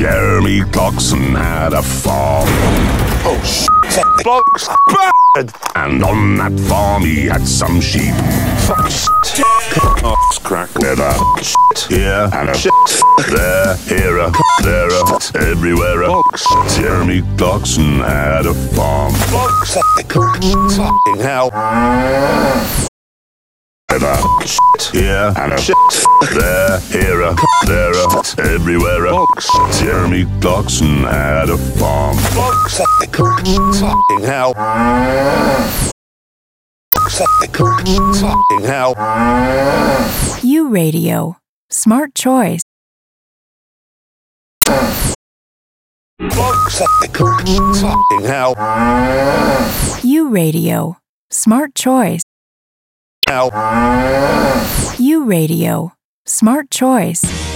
Jeremy Clarkson had a farm. Oh, shit. Blokes bad. And on that farm he had some sheep. Fuck shit. Ass crack leather. Shit here and a shit there. Here a there a everywhere a Blokes. Jeremy Clarkson had a farm. Blokes. Fucking hell. Leather. Shit here and a shit there. Here a there a everywhere a Blokes. Jeremy Clarkson had a farm. Blokes. Fucking hell. Fucking hell. U Radio. Smart choice. Blokes. Fucking hell. U Radio. Smart choice. Hell. U Radio. Smart choice.